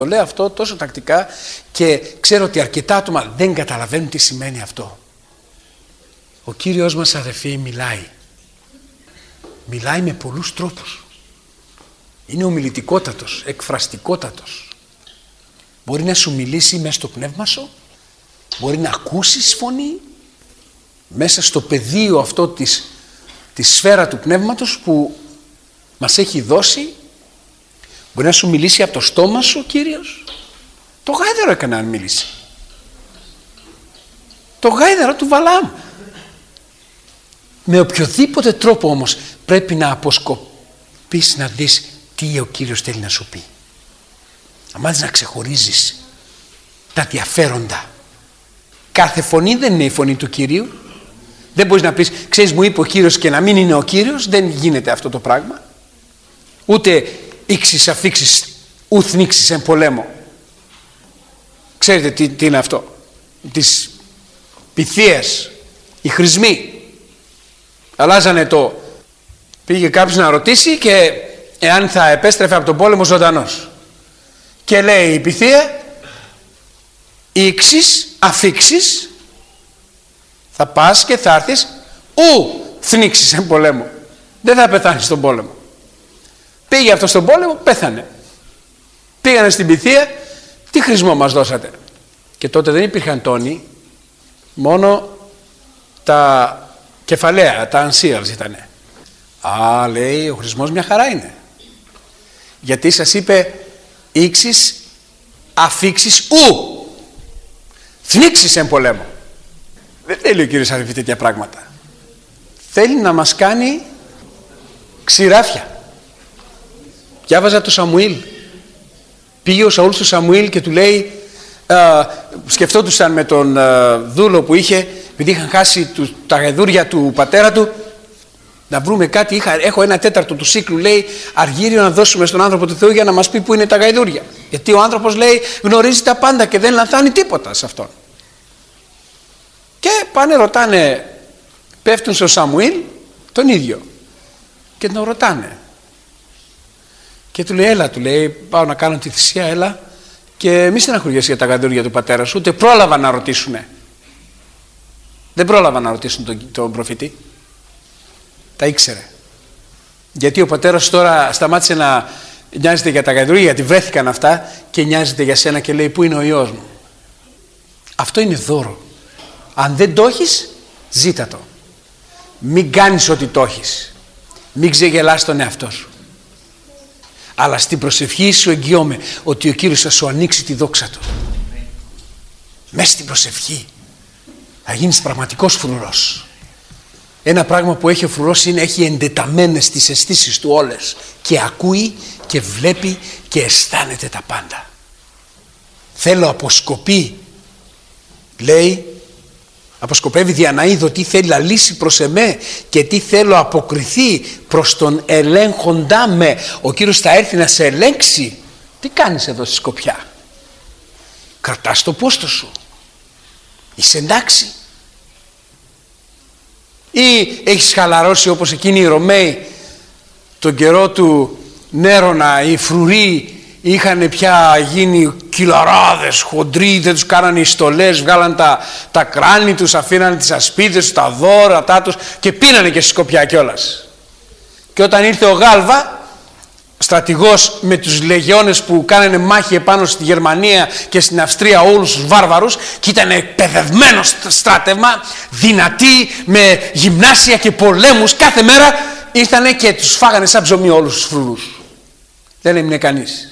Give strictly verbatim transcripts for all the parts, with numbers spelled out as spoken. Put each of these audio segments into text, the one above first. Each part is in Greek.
Το λέω αυτό τόσο τακτικά και ξέρω ότι αρκετά άτομα δεν καταλαβαίνουν τι σημαίνει αυτό. Ο Κύριος μας, αδελφοί, μιλάει. Μιλάει με πολλούς τρόπους. Είναι ομιλητικότατος, εκφραστικότατος. Μπορεί να σου μιλήσει μέσα στο πνεύμα σου, μπορεί να ακούσεις φωνή μέσα στο πεδίο αυτό της, τη σφαίρα του πνεύματος που μας έχει δώσει. Μπορεί να σου μιλήσει από το στόμα σου ο Κύριος. Το γάιδαρο έκανε να μιλήσει. Το γάιδαρο του Βαλάμ. Με οποιοδήποτε τρόπο όμως πρέπει να αποσκοπείς να δεις τι ο Κύριος θέλει να σου πει. Αν μάθεις να ξεχωρίζεις τα διαφέροντα. Κάθε φωνή δεν είναι η φωνή του Κυρίου. Δεν μπορείς να πεις, ξέρεις, μου είπε ο Κύριος και να μην είναι ο Κύριος. Δεν γίνεται αυτό το πράγμα. Ούτε ήξεις αφήξεις ουθ νίξεις εν πολέμο. Ξέρετε τι, τι είναι αυτό? Τις πυθίες, οι χρησμοί. Αλλάζανε το. Πήγε κάποιος να ρωτήσει και εάν θα επέστρεφε από τον πόλεμο ζωντανός. Και λέει η πυθία, ήξεις αφήξεις, θα πας και θα έρθεις ου θνίξεις εν πολέμο. Δεν θα πεθάνεις στον πόλεμο. Πήγε αυτό στον πόλεμο, πέθανε. Πήγανε στην πυθία, τι χρησμό μας δώσατε? Και τότε δεν υπήρχαν τόνοι, μόνο τα κεφαλαία, τα ανσίαλς ήτανε. Α, λέει, ο χρησμός μια χαρά είναι. Γιατί σας είπε ήξεις αφήξεις ου θνίξεις εν πολέμο. Δεν θέλει ο Κύριος, αδελφοί, τέτοια πράγματα. Θέλει να μας κάνει ξηράφια. Διάβαζα το Σαμουήλ. Πήγε ο Σαούλ στο Σαμουήλ και του λέει, α, σκεφτόντουσαν με τον α, δούλο που είχε, επειδή είχαν χάσει του, τα γαϊδούρια του πατέρα του, να βρούμε κάτι. Είχα, έχω ένα τέταρτο του σύκλου, λέει, αργύριο να δώσουμε στον άνθρωπο του Θεού για να μας πει που είναι τα γαϊδούρια. Γιατί ο άνθρωπος, λέει, γνωρίζει τα πάντα και δεν λανθάνει τίποτα σε αυτόν. Και πάνε ρωτάνε, πέφτουν στο Σαμουήλ τον ίδιο και τον ρωτάνε. Και του λέει, έλα, του λέει, πάω να κάνω τη θυσία, έλα, και μη στεναχωριέσαι για τα γαϊδούρια του πατέρα σου. Ούτε πρόλαβα να ρωτήσουνε. Δεν πρόλαβα να ρωτήσουν τον, τον προφήτη. Τα ήξερε. Γιατί ο πατέρας τώρα σταμάτησε να νοιάζεται για τα γαϊδούρια, γιατί βρέθηκαν αυτά, και νοιάζεται για σένα και λέει, πού είναι ο Υιός μου? Αυτό είναι δώρο. Αν δεν το έχεις, ζήτα το. Μην κάνεις ότι το έχεις. Μην ξεγελάς τον εαυτό σου. Αλλά στην προσευχή σου εγγυώμαι ότι ο Κύριος θα σου ανοίξει τη δόξα του. Μέσα στην προσευχή θα γίνεις πραγματικός φρουρός. Ένα πράγμα που έχει ο φρουρός είναι, έχει εντεταμένες τις αισθήσεις του όλες και ακούει και βλέπει και αισθάνεται τα πάντα. Θέλω αποσκοπή, λέει, αποσκοπεύει δια να είδω τι θέλει να λύσει προς εμέ και τι θέλω αποκριθεί προς τον ελέγχοντά με. Ο Κύριος θα έρθει να σε ελέγξει. Τι κάνεις εδώ στη Σκοπιά? Κρατάς το πόστο σου? Είσαι εντάξει? Ή έχεις χαλαρώσει όπως εκείνοι οι Ρωμαίοι τον καιρό του Νέρονα? Οι φρουροί είχαν πια γίνει κυλαράδες, χοντροί, δεν τους κάνανε οι στολές, βγάλαν τα, τα κράνη τους, αφήνανε τις ασπίδες τους, τα δώρατά τους και πίνανε και στη Σκοπιά κιόλας. Και όταν ήρθε ο Γάλβα, στρατηγός με τους λεγιώνες που κάνανε μάχη επάνω στη Γερμανία και στην Αυστρία, όλους τους βάρβαρους, και ήταν εκπαιδευμένο στράτευμα, δυνατοί, με γυμνάσια και πολέμους, κάθε μέρα ήρθανε και τους φάγανε σαν ψωμί όλους τους φρουρούς. Δεν έμεινε κανείς.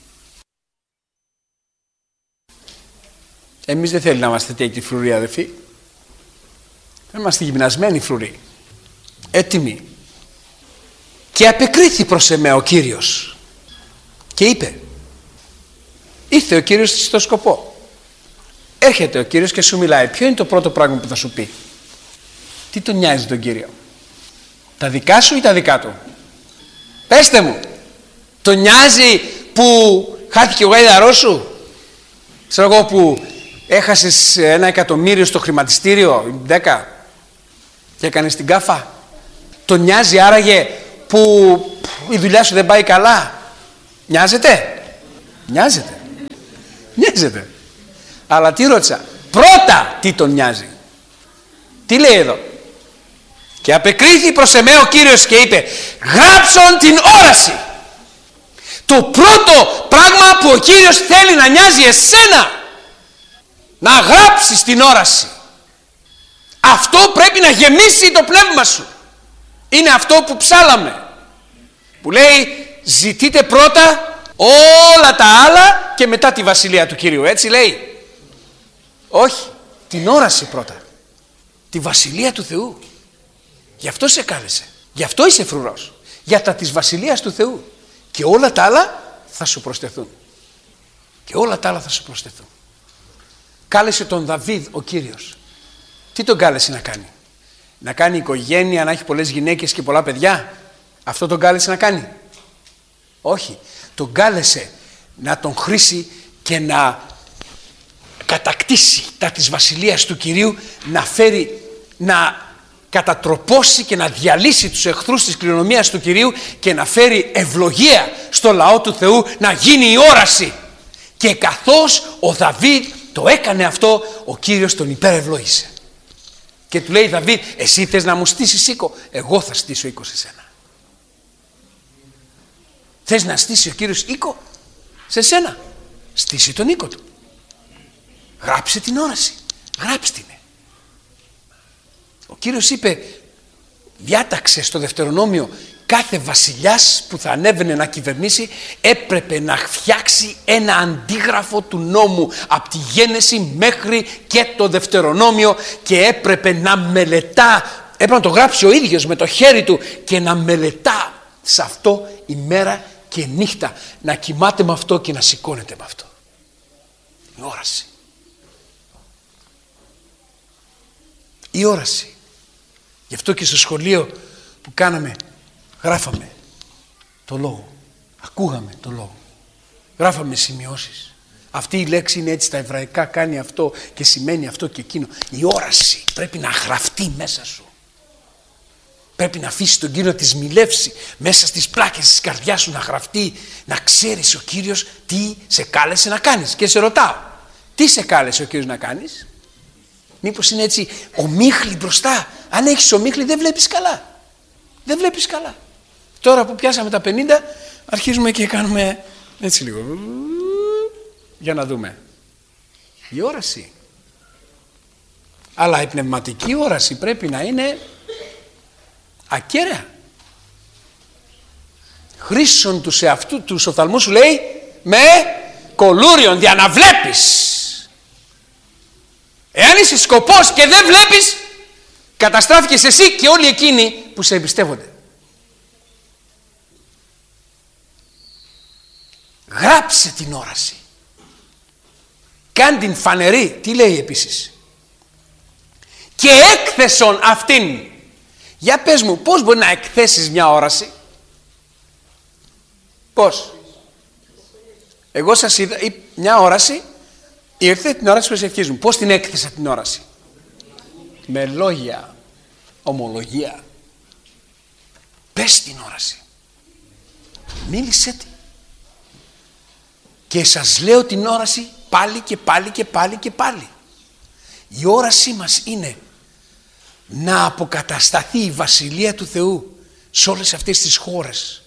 Εμείς δεν θέλει να είμαστε τέτοιοι φρουροί, αδελφοί. Είμαστε γυμνασμένοι φρουροί, έτοιμοι. Και απεκρίθη προς εμέ ο Κύριος και είπε, ήρθε ο Κύριος στο σκοπό. Έρχεται ο Κύριος και σου μιλάει. Ποιο είναι το πρώτο πράγμα που θα σου πει? Τι τον νοιάζει τον Κύριο? Τα δικά σου ή τα δικά του? Πέστε μου. Τον νοιάζει που χάθηκε ο γάιδαρός σου? Ξέρω εγώ, που έχασες ένα εκατομμύριο στο χρηματιστήριο, δέκα, και έκανες την κάφα? Τον νοιάζει άραγε που η δουλειά σου δεν πάει καλά? Νοιάζεται? Νοιάζεται. νοιάζεται. Αλλά τι ρώτησα? Πρώτα τι τον νοιάζει. Τι λέει εδώ? Και απεκρίθη προς εμέ ο Κύριος και είπε, γράψον την όραση. Το πρώτο πράγμα που ο Κύριος θέλει να νοιάζει εσένα, να γράψεις την όραση. Αυτό πρέπει να γεμίσει το πνεύμα σου. Είναι αυτό που ψάλαμε, που λέει ζητείτε πρώτα όλα τα άλλα και μετά τη βασιλεία του Κυρίου. Έτσι λέει? Όχι, την όραση πρώτα, τη βασιλεία του Θεού. Γι' αυτό σε κάλεσε, γι' αυτό είσαι φρουρός, για τα της βασιλείας του Θεού. Και όλα τα άλλα θα σου προσθεθούν. Και όλα τα άλλα θα σου προσθεθούν. Κάλεσε τον Δαβίδ ο Κύριος. Τι τον κάλεσε να κάνει? Να κάνει οικογένεια, να έχει πολλές γυναίκες και πολλά παιδιά? Αυτό τον κάλεσε να κάνει? Όχι. Τον κάλεσε να τον χρήσει και να κατακτήσει τα της βασιλείας του Κυρίου, να φέρει, να κατατροπώσει και να διαλύσει τους εχθρούς της κληρονομίας του Κυρίου και να φέρει ευλογία στο λαό του Θεού, να γίνει η όραση. Και καθώς ο Δαβίδ το έκανε αυτό, ο Κύριος τον υπερευλόγησε. Και του λέει, Δαβίδ, εσύ θες να μου στήσεις οίκο? Εγώ θα στήσω οίκο σε σένα. Θες να στήσει ο Κύριος οίκο σε σένα? Στήσει τον οίκο του. Γράψε την όραση. Γράψτε την. Ο Κύριος είπε, διάταξε στο Δευτερονόμιο, κάθε βασιλιάς που θα ανέβαινε να κυβερνήσει έπρεπε να φτιάξει ένα αντίγραφο του νόμου από τη Γένεση μέχρι και το Δευτερονόμιο και έπρεπε να μελετά, έπρεπε να το γράψει ο ίδιος με το χέρι του και να μελετά σε αυτό ημέρα και νύχτα, να κοιμάται με αυτό και να σηκώνεται με αυτό. Η όραση. Η όραση. Γι' αυτό και στο σχολείο που κάναμε, γράφαμε το λόγο. Ακούγαμε το λόγο. Γράφαμε σημειώσεις. Αυτή η λέξη είναι έτσι στα εβραϊκά, κάνει αυτό και σημαίνει αυτό και εκείνο. Η όραση πρέπει να γραφτεί μέσα σου. Πρέπει να αφήσει τον Κύριο να τη σμιλεύσει μέσα στις πλάκες της καρδιάς σου, να γραφτεί, να ξέρεις ο Κύριος τι σε κάλεσε να κάνεις. Και σε ρωτάω, τι σε κάλεσε ο Κύριος να κάνεις? Μήπως είναι έτσι ομίχλη μπροστά? Αν έχεις ομίχλη δεν βλέπεις καλά. Δεν βλέπεις καλά. Τώρα που πιάσαμε τα πενήντα αρχίζουμε και κάνουμε έτσι λίγο. Για να δούμε. Η όραση. Αλλά η πνευματική όραση πρέπει να είναι ακέραια. Χρήσον τους εαυτού τους οφθαλμούς σου λέει με κολούριον για να βλέπεις. Εάν είσαι σκοπός και δεν βλέπεις, καταστράφηκες εσύ και όλοι εκείνοι που σε εμπιστεύονται. Γράψε την όραση. Κάν την φανερή. Τι λέει επίσης? Και έκθεσον αυτήν. Για πες μου, πώς μπορεί να εκθέσεις μια όραση? Πώς? Εγώ σας είδα μια όραση, ήρθε την όραση που σε ευχίζουν. Πώς την έκθεσα την όραση? Με λόγια, ομολογία. Πες την όραση. Μίλησέ τη. Και σας λέω την όραση πάλι και πάλι και πάλι και πάλι. Η όρασή μας είναι να αποκατασταθεί η Βασιλεία του Θεού σε όλες αυτές τις χώρες.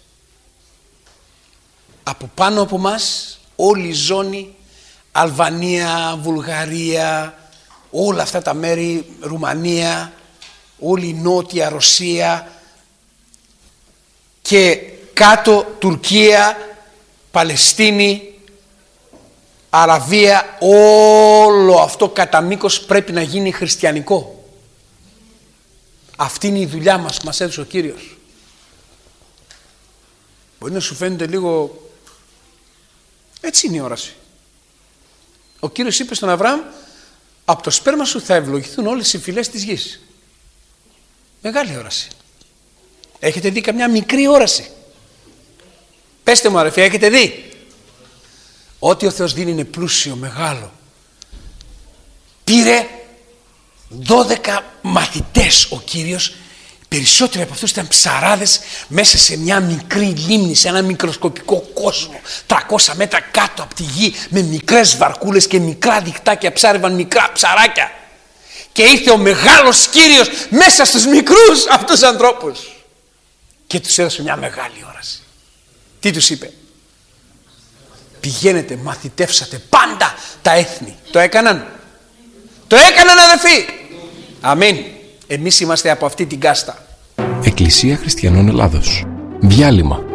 Από πάνω από μας όλη η ζώνη, Αλβανία, Βουλγαρία, όλα αυτά τα μέρη, Ρουμανία, όλη η Νότια Ρωσία και κάτω Τουρκία, Παλαιστίνη, Αραβία, όλο αυτό κατά μήκος πρέπει να γίνει χριστιανικό. Αυτή είναι η δουλειά μας που μας έδωσε ο Κύριος. Μπορεί να σου φαίνεται λίγο, έτσι είναι η όραση. Ο Κύριος είπε στον Αβραάμ, από το σπέρμα σου θα ευλογηθούν όλες οι φυλές της γης. Μεγάλη όραση. Έχετε δει καμιά μικρή όραση? Πέστε μου αδερφοί, έχετε δει? Ό,τι ο Θεός δίνει είναι πλούσιο, μεγάλο. Πήρε δώδεκα μαθητές ο Κύριος, περισσότεροι από αυτούς ήταν ψαράδες μέσα σε μια μικρή λίμνη, σε ένα μικροσκοπικό κόσμο, τριακόσια μέτρα κάτω από τη γη, με μικρές βαρκούλες και μικρά δικτάκια ψάρευαν μικρά ψαράκια. Και ήρθε ο μεγάλος Κύριος μέσα στους μικρούς αυτούς τους ανθρώπους και τους έδωσε μια μεγάλη όραση. Τι τους είπε? Πηγαίνετε, μαθητεύσατε πάντα τα έθνη. Το έκαναν? Το έκαναν, αδελφοί? Αμήν. Εμείς είμαστε από αυτή την κάστα. Εκκλησία Χριστιανών Ελλάδος. Διάλειμμα.